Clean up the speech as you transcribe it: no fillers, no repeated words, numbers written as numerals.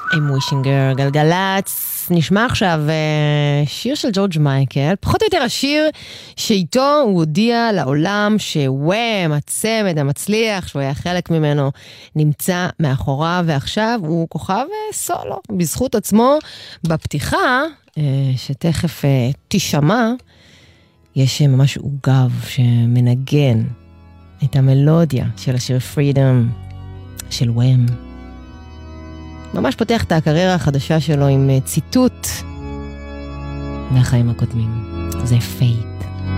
עם ווישינגר, גלגלץ. נשמע עכשיו שיר של ג'ורג' מייקל, פחות או יותר השיר שאיתו הוא הודיע לעולם שוואם, הצמד המצליח, שהוא היה חלק ממנו, נמצא מאחוריו, ועכשיו הוא כוכב סולו, בזכות עצמו. בפתיחה, שתכף תשמע, יש ממש עוגב שמנגן את המלודיה של השיר פרידום של וואם. ממש פותח את הקריירה החדשה שלו עם ציטוט מהחיים הקודמים. זה פייק.